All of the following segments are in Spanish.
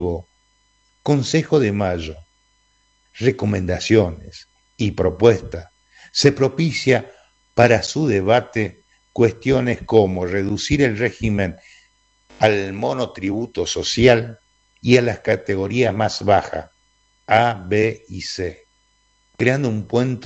Consejo de Mayo, recomendaciones y propuestas, se propicia para su debate cuestiones como reducir el régimen al monotributo social y a las categorías más bajas, A, B y C, creando un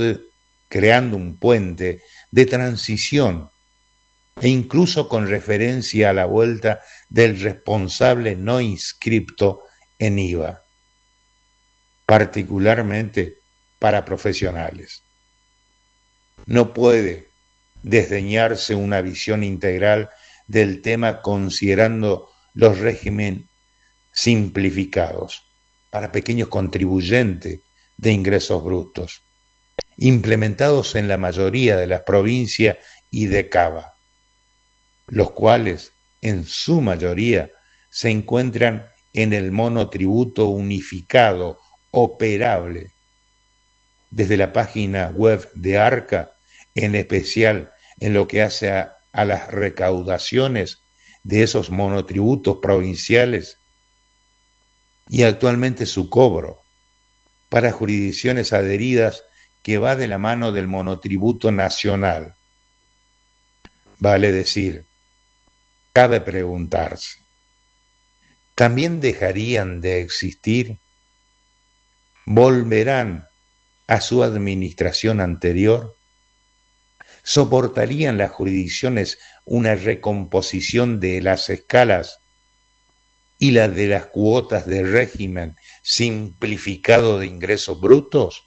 puente de transición e incluso con referencia a la vuelta del responsable no inscripto en IVA, particularmente para profesionales. No puede desdeñarse una visión integral del tema considerando los regímenes simplificados para pequeños contribuyentes de ingresos brutos, implementados en la mayoría de las provincias y de Cava, los cuales en su mayoría se encuentran en el monotributo unificado operable desde la página web de ARCA, en especial en lo que hace a las recaudaciones de esos monotributos provinciales y actualmente su cobro para jurisdicciones adheridas que va de la mano del monotributo nacional. Vale decir, cabe preguntarse, ¿también dejarían de existir? ¿Volverán a su administración anterior? ¿Soportarían las jurisdicciones una recomposición de las escalas y la de las cuotas de régimen simplificado de ingresos brutos?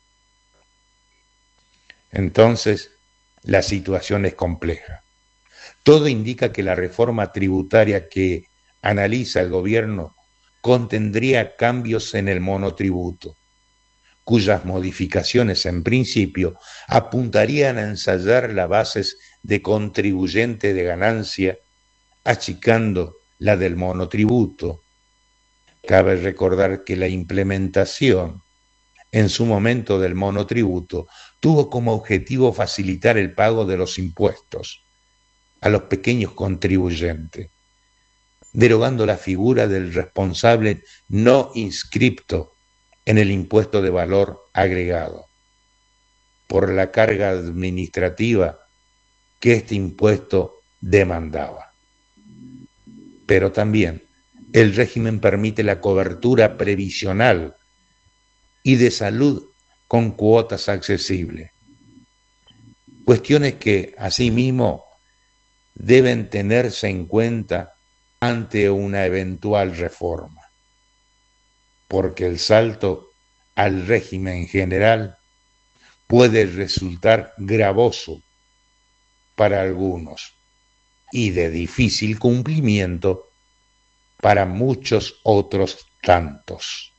Entonces, la situación es compleja. Todo indica que la reforma tributaria que analiza el gobierno contendría cambios en el monotributo, cuyas modificaciones en principio apuntarían a ensayar las bases de contribuyente de ganancia, achicando la del monotributo. Cabe recordar que la implementación en su momento del monotributo tuvo como objetivo facilitar el pago de los impuestos a los pequeños contribuyentes, derogando la figura del responsable no inscripto en el impuesto de valor agregado, por la carga administrativa que este impuesto demandaba. Pero también el régimen permite la cobertura previsional y de salud con cuotas accesibles. Cuestiones que, asimismo, deben tenerse en cuenta ante una eventual reforma, porque el salto al régimen general puede resultar gravoso para algunos y de difícil cumplimiento para muchos otros tantos.